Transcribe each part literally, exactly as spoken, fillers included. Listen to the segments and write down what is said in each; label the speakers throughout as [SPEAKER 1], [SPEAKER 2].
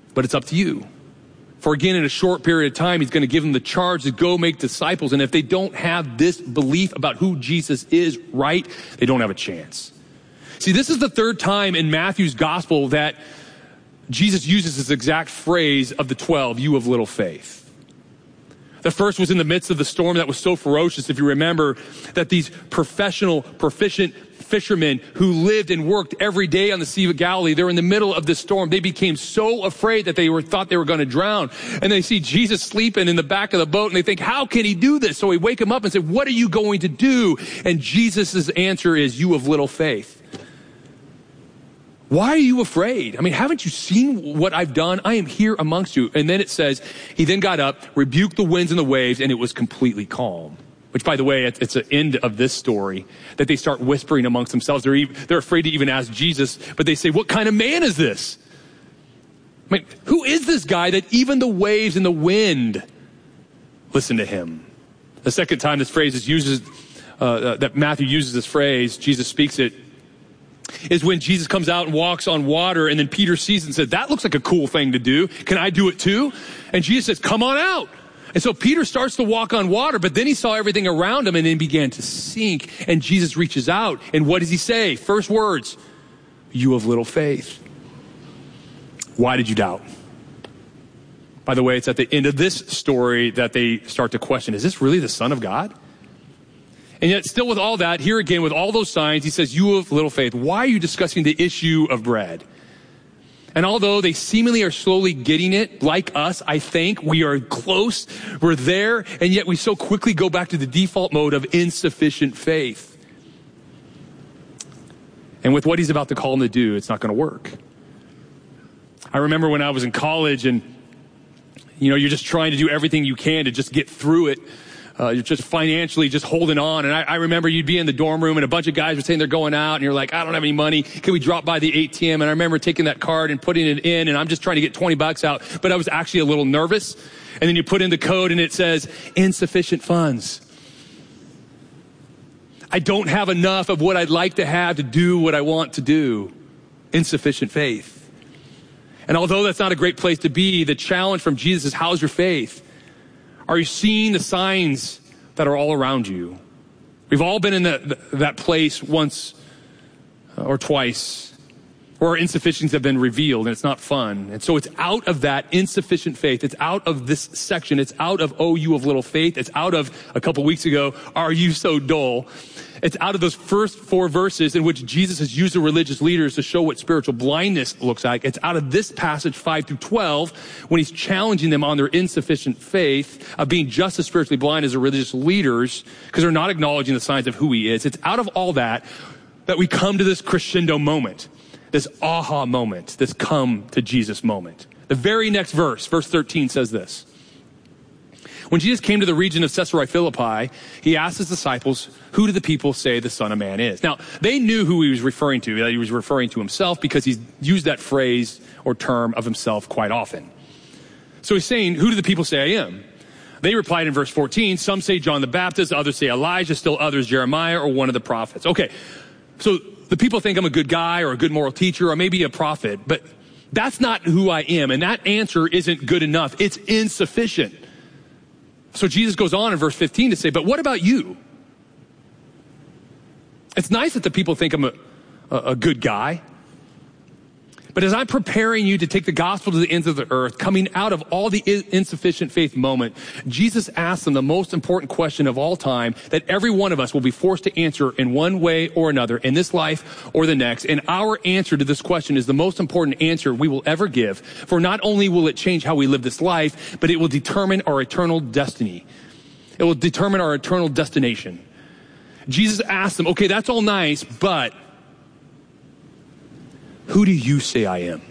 [SPEAKER 1] But it's up to you. For again, in a short period of time, he's going to give them the charge to go make disciples. And if they don't have this belief about who Jesus is right, they don't have a chance. See, this is the third time in Matthew's gospel that Jesus uses this exact phrase of the twelve, you of little faith. The first was in the midst of the storm that was so ferocious, if you remember, that these professional, proficient fishermen who lived and worked every day on the Sea of Galilee, they're in the middle of this storm. They became so afraid that they were thought they were going to drown. And they see Jesus sleeping in the back of the boat and they think, how can he do this? So he wake him up and say, what are you going to do? And Jesus' answer is, you of little faith. Why are you afraid? I mean, haven't you seen what I've done? I am here amongst you. And then it says, he then got up, rebuked the winds and the waves, and it was completely calm. Which, by the way, it's the end of this story that they start whispering amongst themselves. They're, even, they're afraid to even ask Jesus, but they say, what kind of man is this? I mean, who is this guy that even the waves and the wind listen to him? The second time this phrase is used, uh, uh, that Matthew uses this phrase, Jesus speaks it, is when Jesus comes out and walks on water, and then Peter sees it and says, that looks like a cool thing to do. Can I do it too? And Jesus says, come on out. And so Peter starts to walk on water, but then he saw everything around him and then began to sink. And Jesus reaches out, and what does he say? First words, you of little faith. Why did you doubt? By the way, it's at the end of this story that they start to question, is this really the Son of God? And yet still with all that, here again, with all those signs, he says, you of little faith, why are you discussing the issue of bread? And although they seemingly are slowly getting it, like us, I think, we are close, we're there, and yet we so quickly go back to the default mode of insufficient faith. And with what he's about to call them to do, it's not going to work. I remember when I was in college and, you know, you're just trying to do everything you can to just get through it. Uh, you're just financially just holding on. And I, I remember you'd be in the dorm room and a bunch of guys were saying they're going out and you're like, I don't have any money. Can we drop by the A T M? And I remember taking that card and putting it in and I'm just trying to get twenty bucks out. But I was actually a little nervous. And then you put in the code and it says insufficient funds. I don't have enough of what I'd like to have to do what I want to do. Insufficient faith. And although that's not a great place to be, the challenge from Jesus is, how's your faith? Are you seeing the signs that are all around you? We've all been in the, the, that place once or twice where our insufficiencies have been revealed and it's not fun. And so it's out of that insufficient faith. It's out of this section. It's out of, oh, you of little faith. It's out of a couple weeks ago, are you so dull? It's out of those first four verses in which Jesus has used the religious leaders to show what spiritual blindness looks like. It's out of this passage five through twelve when he's challenging them on their insufficient faith of being just as spiritually blind as the religious leaders because they're not acknowledging the signs of who he is. It's out of all that that we come to this crescendo moment, this aha moment, this come to Jesus moment. The very next verse, verse thirteen says this. When Jesus came to the region of Caesarea Philippi, he asked his disciples, who do the people say the Son of Man is? Now, they knew who he was referring to, that he was referring to himself because he's used that phrase or term of himself quite often. So he's saying, who do the people say I am? They replied in verse fourteen, some say John the Baptist, others say Elijah, still others Jeremiah or one of the prophets. Okay, so the people think I'm a good guy or a good moral teacher or maybe a prophet, but that's not who I am. And that answer isn't good enough. It's insufficient. So Jesus goes on in verse fifteen to say, but what about you? It's nice that the people think I'm a, a, a good guy. But as I'm preparing you to take the gospel to the ends of the earth, coming out of all the insufficient faith moment, Jesus asks them the most important question of all time that every one of us will be forced to answer in one way or another in this life or the next. And our answer to this question is the most important answer we will ever give. For not only will it change how we live this life, but it will determine our eternal destiny. It will determine our eternal destination. Jesus asked them, okay, that's all nice, but who do you say I am?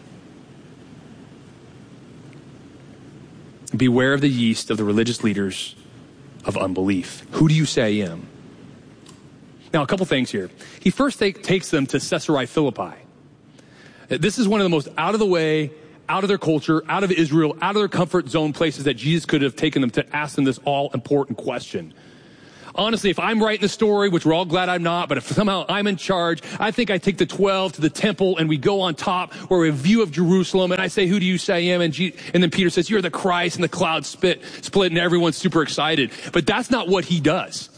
[SPEAKER 1] Beware of the yeast of the religious leaders of unbelief. Who do you say I am? Now, a couple things here. He first take, takes them to Caesarea Philippi. This is one of the most out of the way, out of their culture, out of Israel, out of their comfort zone places that Jesus could have taken them to ask them this all important question. honestly, if I'm writing the story, which we're all glad I'm not, but if somehow I'm in charge, I think I take the twelve to the temple and we go on top where we have a view of Jerusalem and I say, who do you say I am? And, G- and then Peter says, you're the Christ, and the clouds split, split and everyone's super excited. But that's not what he does.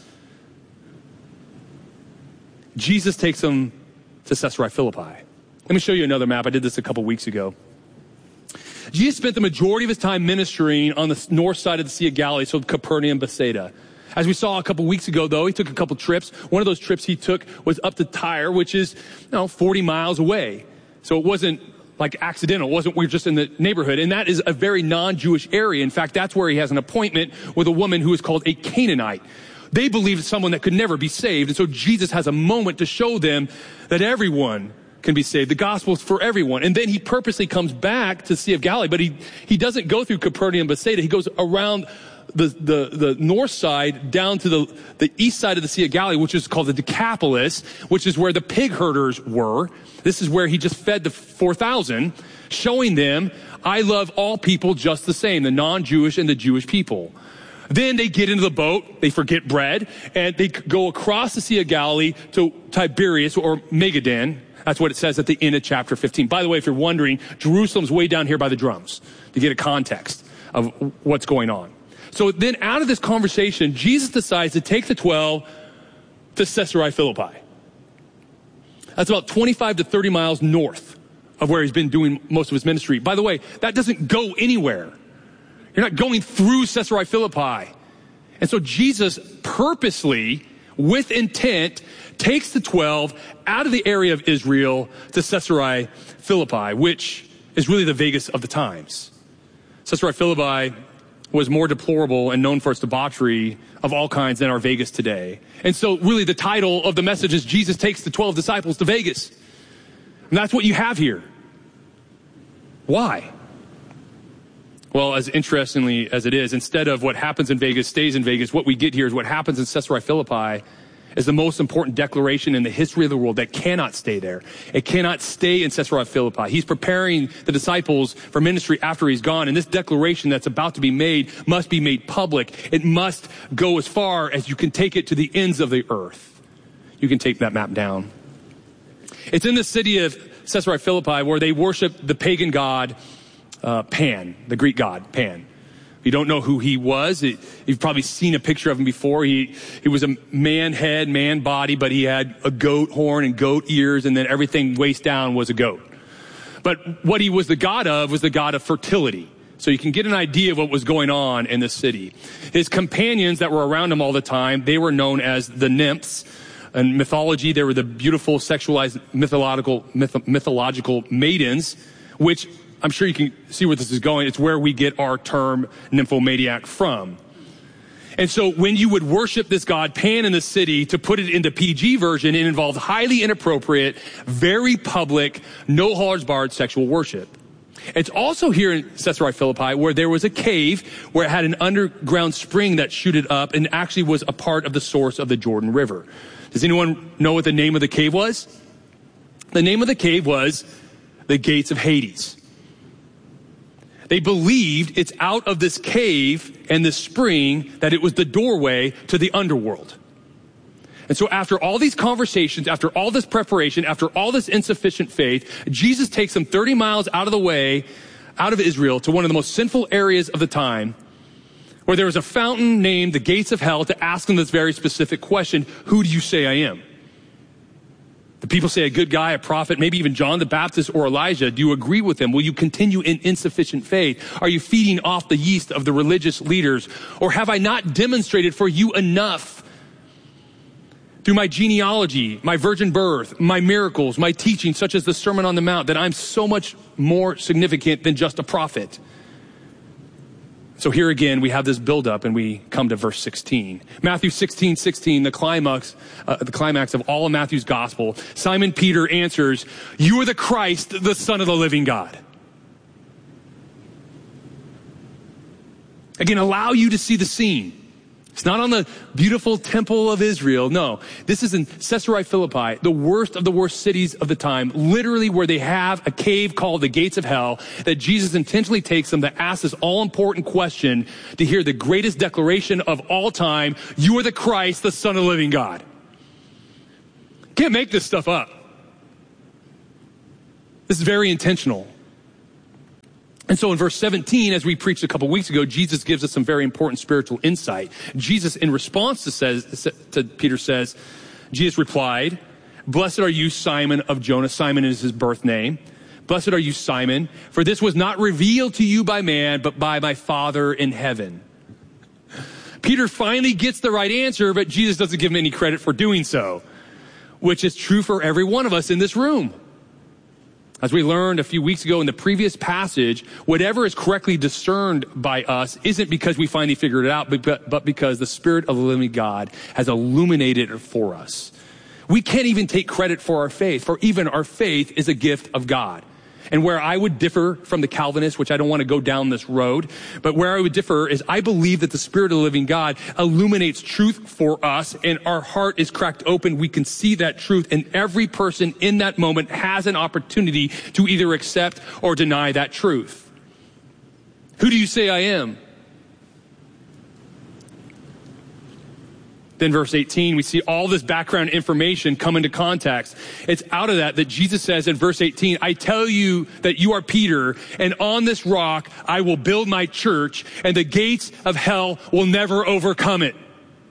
[SPEAKER 1] Jesus takes them to Caesarea Philippi. Let me show you another map. I did this a couple weeks ago. Jesus spent the majority of his time ministering on the north side of the Sea of Galilee, so Capernaum, Bethsaida. As we saw a couple weeks ago, though, he took a couple trips. One of those trips he took was up to Tyre, which is, you know, forty miles away. So it wasn't like accidental. It wasn't, we were just in the neighborhood. And that is a very non-Jewish area. In fact, that's where he has an appointment with a woman who is called a Canaanite. They believed someone that could never be saved. And so Jesus has a moment to show them that everyone can be saved. The gospel is for everyone. And then he purposely comes back to the Sea of Galilee, but he, he doesn't go through Capernaum, Bethsaida. He goes around the, the, the north side down to the, the east side of the Sea of Galilee, which is called the Decapolis, which is where the pig herders were. This is where he just fed the four thousand, showing them, I love all people just the same, the non-Jewish and the Jewish people. Then they get into the boat, they forget bread, and they go across the Sea of Galilee to Tiberias or Magadan. That's what it says at the end of chapter fifteen. By the way, if you're wondering, Jerusalem's way down here by the drums to get a context of what's going on. So then out of this conversation, Jesus decides to take the twelve to Caesarea Philippi. That's about twenty-five to thirty miles north of where he's been doing most of his ministry. By the way, that doesn't go anywhere. You're not going through Caesarea Philippi. And so Jesus purposely, with intent, takes the twelve out of the area of Israel to Caesarea Philippi, which is really the Vegas of the times. Caesarea Philippi was more deplorable and known for its debauchery of all kinds than our Vegas today. And so really the title of the message is Jesus takes the twelve disciples to Vegas. And that's what you have here. Why? Well, as interestingly as it is, instead of what happens in Vegas stays in Vegas, what we get here is what happens in Caesarea Philippi is the most important declaration in the history of the world that cannot stay there. It cannot stay in Caesarea Philippi. He's preparing the disciples for ministry after he's gone. And this declaration that's about to be made must be made public. It must go as far as you can take it to the ends of the earth. You can take that map down. It's in the city of Caesarea Philippi where they worship the pagan god uh, Pan, the Greek god Pan. If you don't know who he was, it, you've probably seen a picture of him before. He, he was a man head, man body, but he had a goat horn and goat ears, and then everything waist down was a goat. But what he was the god of was the god of fertility. So you can get an idea of what was going on in this city. His companions that were around him all the time, they were known as the nymphs. In mythology, they were the beautiful, sexualized, mythological, myth, mythological maidens, which I'm sure you can see where this is going. It's where we get our term nymphomaniac from. And so when you would worship this god Pan in the city, to put it into P G version, it involved highly inappropriate, very public, no holds barred sexual worship. It's also here in Caesarea Philippi where there was a cave where it had an underground spring that shooted up and actually was a part of the source of the Jordan River. Does anyone know what the name of the cave was? The name of the cave was the Gates of Hades. They believed it's out of this cave and this spring that it was the doorway to the underworld. And so after all these conversations, after all this preparation, after all this insufficient faith, Jesus takes them thirty miles out of the way, out of Israel, to one of the most sinful areas of the time, where there was a fountain named the Gates of Hell, to ask them this very specific question: who do you say I am? The people say a good guy, a prophet, maybe even John the Baptist or Elijah. Do you agree with them? Will you continue in insufficient faith? Are you feeding off the yeast of the religious leaders? Or have I not demonstrated for you enough through my genealogy, my virgin birth, my miracles, my teaching, such as the Sermon on the Mount, that I'm so much more significant than just a prophet? So here again, we have this buildup, and we come to verse sixteen. Matthew sixteen, sixteen, the climax, uh, the climax of all of Matthew's gospel. Simon Peter answers, "You are the Christ, the Son of the living God." Again, allow you to see the scene. It's not on the beautiful temple of Israel. No, this is in Caesarea Philippi, the worst of the worst cities of the time, literally where they have a cave called the Gates of Hell, that Jesus intentionally takes them to ask this all-important question, to hear the greatest declaration of all time: you are the Christ, the Son of the living God. Can't make this stuff up. This is very intentional. And so in verse seventeen, as we preached a couple weeks ago, Jesus gives us some very important spiritual insight. Jesus, in response to, says, to Peter says, Jesus replied, "Blessed are you, Simon of Jonah." Simon is his birth name. "Blessed are you, Simon, for this was not revealed to you by man, but by my Father in heaven." Peter finally gets the right answer, but Jesus doesn't give him any credit for doing so, which is true for every one of us in this room. As we learned a few weeks ago in the previous passage, whatever is correctly discerned by us isn't because we finally figured it out, but, but because the Spirit of the living God has illuminated it for us. We can't even take credit for our faith, for even our faith is a gift of God. And where I would differ from the Calvinists, which I don't want to go down this road, but where I would differ is I believe that the Spirit of the living God illuminates truth for us, and our heart is cracked open. We can see that truth, and every person in that moment has an opportunity to either accept or deny that truth. Who do you say I am? Then verse eighteen, we see all this background information come into context. It's out of that that Jesus says in verse eighteen, "I tell you that you are Peter, and on this rock I will build my church, and the gates of hell will never overcome it."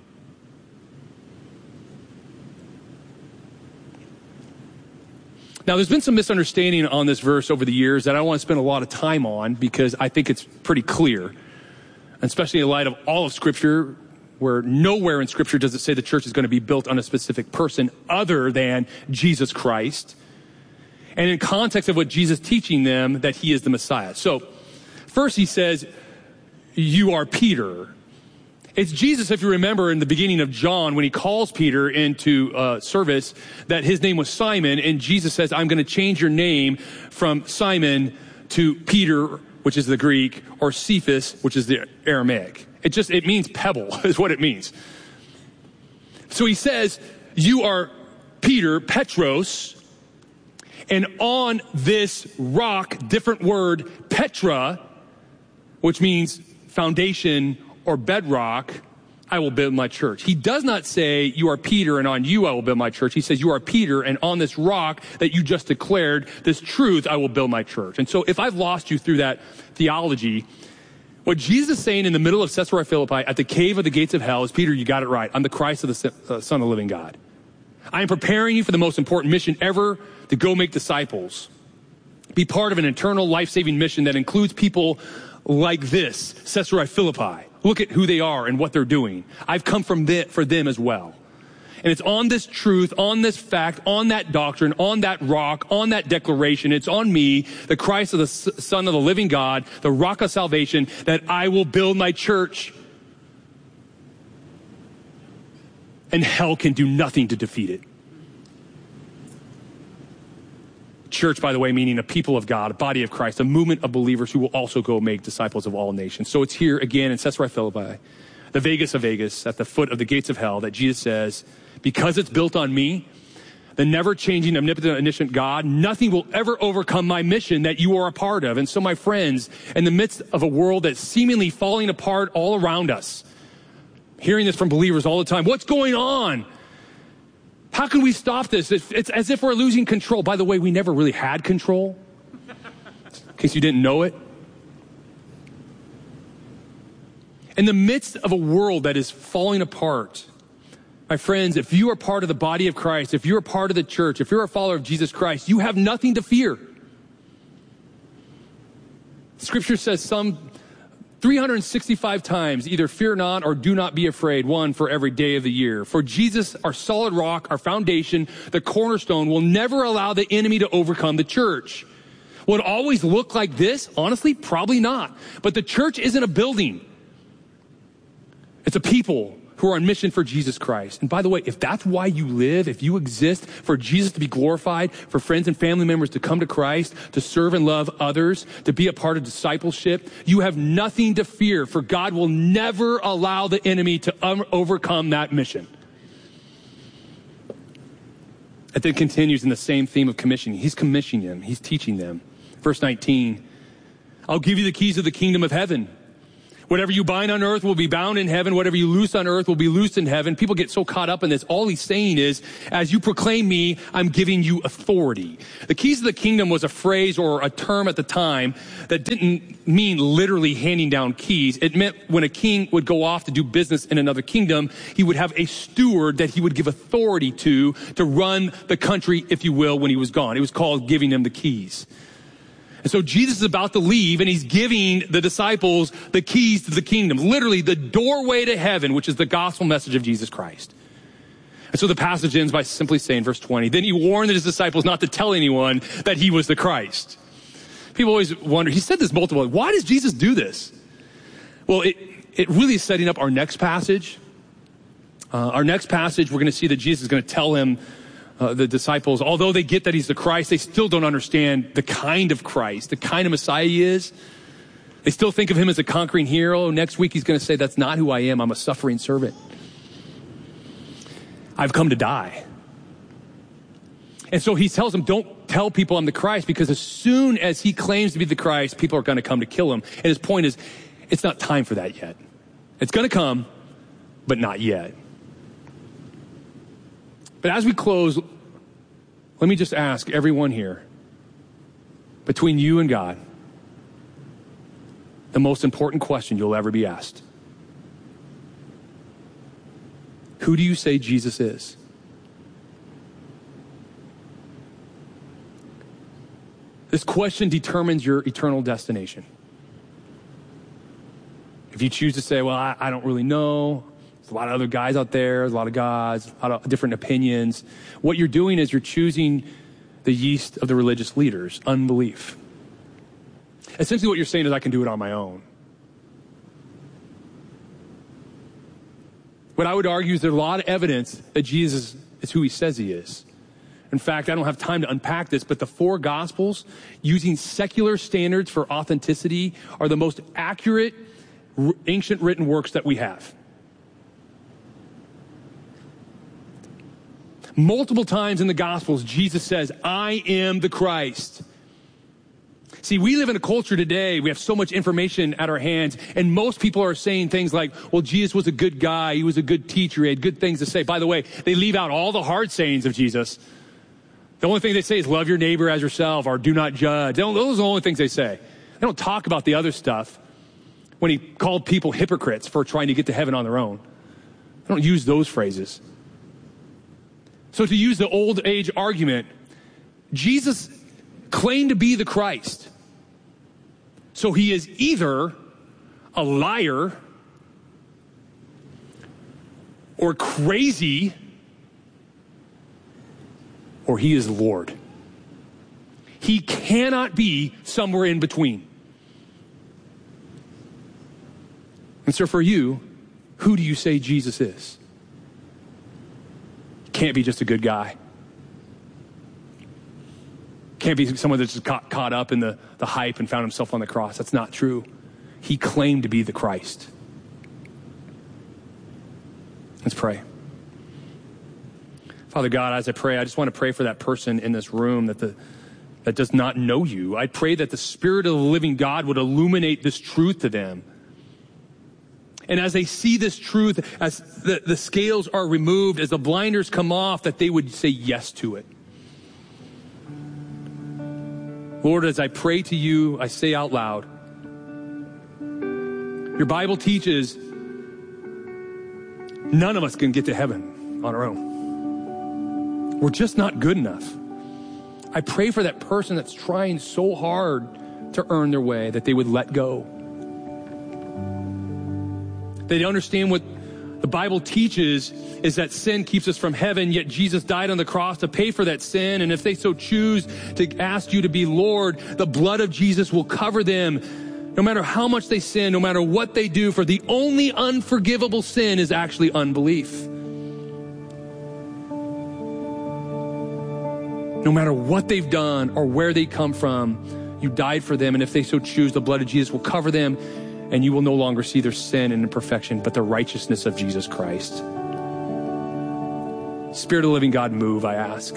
[SPEAKER 1] Now, there's been some misunderstanding on this verse over the years that I don't want to spend a lot of time on, because I think it's pretty clear, especially in light of all of Scripture, where nowhere in Scripture does it say the church is going to be built on a specific person other than Jesus Christ. And in context of what Jesus is teaching them, that he is the Messiah. So first he says, "You are Peter." It's Jesus, if you remember in the beginning of John, when he calls Peter into uh, service, that his name was Simon. And Jesus says, "I'm going to change your name from Simon to Peter," which is the Greek, or Cephas, which is the Aramaic. It just, it means pebble is what it means. So he says, "You are Peter, Petros, and on this rock," different word, Petra, which means foundation or bedrock, "I will build my church." He does not say, "You are Peter, and on you I will build my church." He says, "You are Peter, and on this rock that you just declared, this truth, I will build my church." And so if I've lost you through that theology, what Jesus is saying in the middle of Caesarea Philippi at the cave of the gates of hell is, "Peter, you got it right. I'm the Christ of the uh, Son of the living God. I am preparing you for the most important mission ever, to go make disciples. Be part of an eternal life-saving mission that includes people like this, Caesarea Philippi. Look at who they are and what they're doing. I've come from the, for them as well." And it's on this truth, on this fact, on that doctrine, on that rock, on that declaration, it's on me, the Christ of the Son of the living God, the rock of salvation, that I will build my church. And hell can do nothing to defeat it. Church, by the way, meaning a people of God, a body of Christ, a movement of believers who will also go make disciples of all nations. So it's here again in Caesarea Philippi, the Vegas of Vegas, at the foot of the gates of hell, that Jesus says, because it's built on me, the never-changing, omnipotent, omniscient God, nothing will ever overcome my mission that you are a part of. And so, my friends, in the midst of a world that's seemingly falling apart all around us, hearing this from believers all the time, what's going on? How can we stop this? It's, it's as if we're losing control. By the way, we never really had control, in case you didn't know it. In the midst of a world that is falling apart, my friends, if you are part of the body of Christ, if you're a part of the church, if you're a follower of Jesus Christ, you have nothing to fear. Scripture says some three hundred sixty-five times, either fear not or do not be afraid, one for every day of the year. For Jesus, our solid rock, our foundation, the cornerstone, will never allow the enemy to overcome the church. Will it always look like this? Honestly, probably not. But the church isn't a building. It's a people who are on mission for Jesus Christ. And by the way, if that's why you live, if you exist for Jesus to be glorified, for friends and family members to come to Christ, to serve and love others, to be a part of discipleship, you have nothing to fear, for God will never allow the enemy to um, overcome that mission. It then continues in the same theme of commissioning. He's commissioning them. He's teaching them. Verse nineteen, I'll give you the keys of the kingdom of heaven. Whatever you bind on earth will be bound in heaven. Whatever you loose on earth will be loosed in heaven. People get so caught up in this. All he's saying is, as you proclaim me, I'm giving you authority. The keys of the kingdom was a phrase or a term at the time that didn't mean literally handing down keys. It meant when a king would go off to do business in another kingdom, he would have a steward that he would give authority to, to run the country, if you will, when he was gone. It was called giving them the keys. And so Jesus is about to leave, and he's giving the disciples the keys to the kingdom, literally the doorway to heaven, which is the gospel message of Jesus Christ. And so the passage ends by simply saying, verse twenty, then he warned his disciples not to tell anyone that he was the Christ. People always wonder, he said this multiple times, why does Jesus do this? Well, it, it really is setting up our next passage. Uh, our next passage, we're going to see that Jesus is going to tell him, Uh, the disciples, although they get that he's the Christ, they still don't understand the kind of Christ, the kind of Messiah he is. They still think of him as a conquering hero. Next week, he's going to say, that's not who I am. I'm a suffering servant. I've come to die. And so he tells them, don't tell people I'm the Christ, because as soon as he claims to be the Christ, people are going to come to kill him. And his point is, it's not time for that yet. It's going to come, but not yet. But as we close, let me just ask everyone here, between you and God, the most important question you'll ever be asked. Who do you say Jesus is? This question determines your eternal destination. If you choose to say, well, I, I don't really know, a lot of other guys out there, a lot of gods, a lot of different opinions. What you're doing is you're choosing the yeast of the religious leaders, unbelief. Essentially what you're saying is I can do it on my own. What I would argue is there's a lot of evidence that Jesus is who he says he is. In fact, I don't have time to unpack this, but the four Gospels, using secular standards for authenticity, are the most accurate ancient written works that we have. Multiple times in the Gospels, Jesus says, I am the Christ. See, we live in a culture today, we have so much information at our hands, and most people are saying things like, well, Jesus was a good guy, he was a good teacher, he had good things to say. By the way, they leave out all the hard sayings of Jesus. The only thing they say is love your neighbor as yourself, or do not judge. Those are the only things they say. They don't talk about the other stuff when he called people hypocrites for trying to get to heaven on their own. They don't use those phrases. So to use the old age argument, Jesus claimed to be the Christ. So he is either a liar or crazy, or he is Lord. He cannot be somewhere in between. And so for you, who do you say Jesus is? Can't be just a good guy. Can't be someone that's just got caught up in the, the hype and found himself on the cross. That's not true. He claimed to be the Christ. Let's pray. Father God, as I pray, I just want to pray for that person in this room that the that does not know you. I pray that the Spirit of the living God would illuminate this truth to them. And as they see this truth, as the, the scales are removed, as the blinders come off, that they would say yes to it. Lord, as I pray to you, I say out loud, your Bible teaches none of us can get to heaven on our own. We're just not good enough. I pray for that person that's trying so hard to earn their way, that they would let go. They understand what the Bible teaches is that sin keeps us from heaven, yet Jesus died on the cross to pay for that sin. And if they so choose to ask you to be Lord, the blood of Jesus will cover them no matter how much they sin, no matter what they do, for the only unforgivable sin is actually unbelief. No matter what they've done or where they come from, you died for them. And if they so choose, the blood of Jesus will cover them, and you will no longer see their sin and imperfection, but the righteousness of Jesus Christ. Spirit of the living God, move, I ask.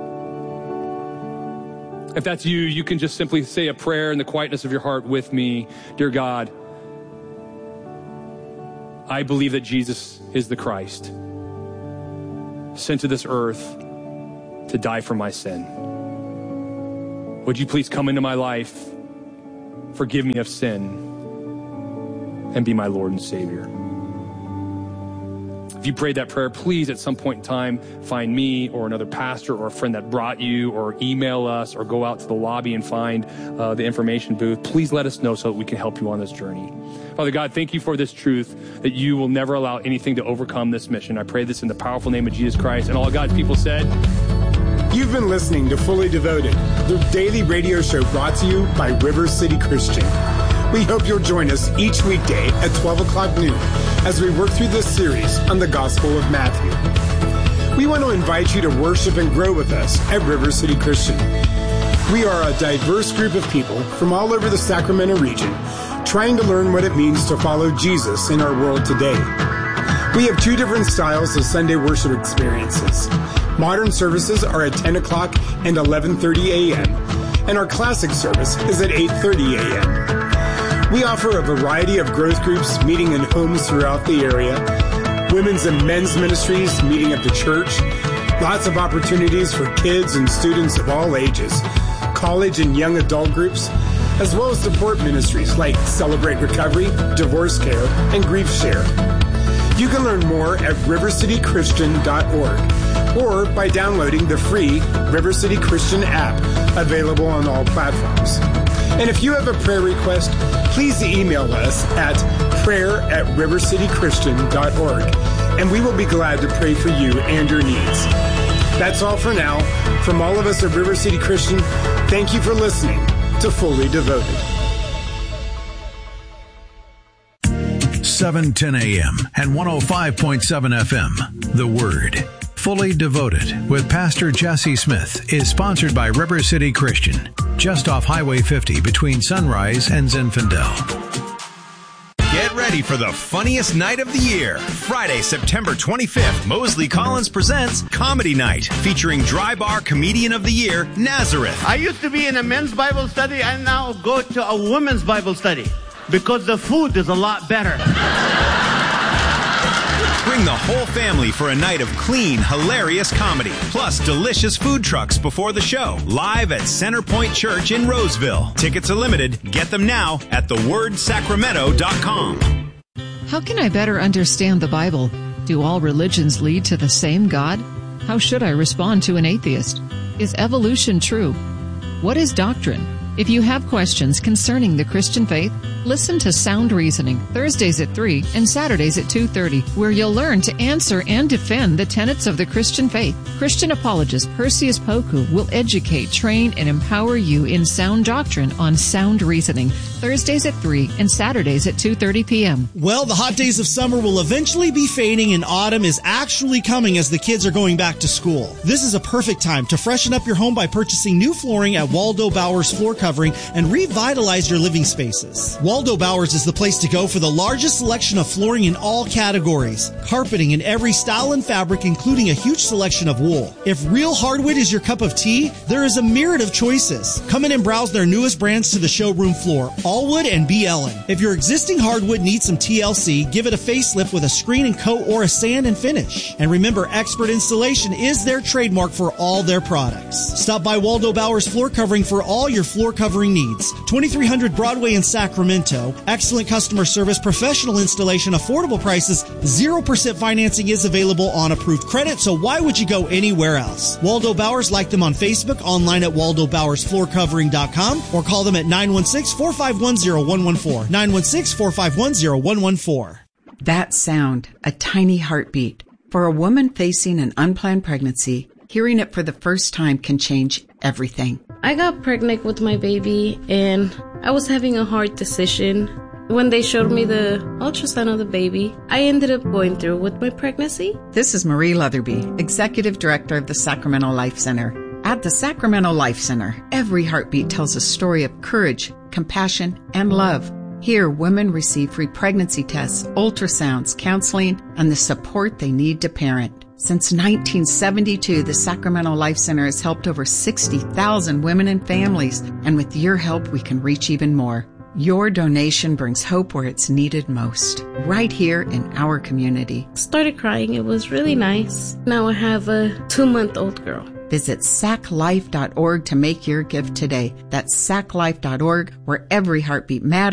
[SPEAKER 1] If that's you, you can just simply say a prayer in the quietness of your heart with me. Dear God, I believe that Jesus is the Christ, sent to this earth to die for my sin. Would you please come into my life, forgive me of sin, and be my Lord and Savior? If you prayed that prayer, please at some point in time find me or another pastor or a friend that brought you, or email us, or go out to the lobby and find uh, the information booth. Please let us know so that we can help you on this journey. Father God, thank you for this truth that you will never allow anything to overcome this mission. I pray this in the powerful name of Jesus Christ. And all God's people said...
[SPEAKER 2] You've been listening to Fully Devoted, the daily radio show brought to you by River City Christian. We hope you'll join us each weekday at twelve o'clock noon as we work through this series on the Gospel of Matthew. We want to invite you to worship and grow with us at River City Christian. We are a diverse group of people from all over the Sacramento region trying to learn what it means to follow Jesus in our world today. We have two different styles of Sunday worship experiences. Modern services are at ten o'clock and eleven thirty a.m., and our classic service is at eight thirty a.m. We offer a variety of growth groups meeting in homes throughout the area, women's and men's ministries meeting at the church, lots of opportunities for kids and students of all ages, college and young adult groups, as well as support ministries like Celebrate Recovery, Divorce Care, and Grief Share. You can learn more at river city christian dot org or by downloading the free River City Christian app available on all platforms. And if you have a prayer request, please email us at prayer at river city christian dot org, and we will be glad to pray for you and your needs. That's all for now. From all of us at River City Christian, thank you for listening to Fully Devoted.
[SPEAKER 3] seven ten a.m. and one oh five point seven F M. The Word. Fully Devoted with Pastor Jesse Smith is sponsored by River City Christian, just off Highway fifty between Sunrise and Zinfandel.
[SPEAKER 4] Get ready for the funniest night of the year. Friday, September twenty-fifth, Mosley Collins presents Comedy Night, featuring Dry Bar Comedian of the Year, Nazareth.
[SPEAKER 5] I used to be in a men's Bible study. I now go to a women's Bible study because the food is a lot better.
[SPEAKER 4] Bring the whole family for a night of clean, hilarious comedy, plus delicious food trucks before the show, live at Centerpoint Church in Roseville. Tickets are limited. Get them now at the word sacramento dot com.
[SPEAKER 6] How can I better understand the Bible? Do all religions lead to the same God? How should I respond to an atheist? Is evolution true? What is doctrine? If you have questions concerning the Christian faith, listen to Sound Reasoning, Thursdays at three and Saturdays at two thirty, where you'll learn to answer and defend the tenets of the Christian faith. Christian apologist Perseus Poku will educate, train, and empower you in sound doctrine on Sound Reasoning, Thursdays at three and Saturdays at two thirty p.m.
[SPEAKER 7] Well, the hot days of summer will eventually be fading and autumn is actually coming as the kids are going back to school. This is a perfect time to freshen up your home by purchasing new flooring at Waldo Bowers Floor Covering and revitalize your living spaces. Waldo Bowers is the place to go for the largest selection of flooring in all categories. Carpeting in every style and fabric, including a huge selection of wool. If real hardwood is your cup of tea, there is a myriad of choices. Come in and browse their newest brands to the showroom floor, Allwood and B. Ellen. If your existing hardwood needs some T L C, give it a facelift with a screen and coat or a sand and finish. And remember, expert installation is their trademark for all their products. Stop by Waldo Bowers Floor Covering for all your floor covering needs. twenty-three hundred Broadway in Sacramento. Excellent customer service, professional installation, affordable prices, zero percent financing is available on approved credit, so why would you go anywhere else? Waldo Bowers, like them on Facebook, online at waldo bowers floor covering dot com, or call them at nine one six, four five one, zero one one four. nine one six, four five one, zero one one four.
[SPEAKER 8] That sound, a tiny heartbeat. For a woman facing an unplanned pregnancy, hearing it for the first time can change everything.
[SPEAKER 9] I got pregnant with my baby and I was having a hard decision. When they showed me the ultrasound of the baby, I ended up going through with my pregnancy.
[SPEAKER 8] This is Marie Leatherby, Executive Director of the Sacramento Life Center. At the Sacramento Life Center, every heartbeat tells a story of courage, compassion, and love. Here, women receive free pregnancy tests, ultrasounds, counseling, and the support they need to parent. Since nineteen seventy-two, the Sacramento Life Center has helped over sixty thousand women and families, and with your help, we can reach even more. Your donation brings hope where it's needed most, right here in our community.
[SPEAKER 9] Started crying. It was really nice. Now I have a two-month-old girl.
[SPEAKER 8] Visit sac life dot org to make your gift today. That's sac life dot org, where every heartbeat matters.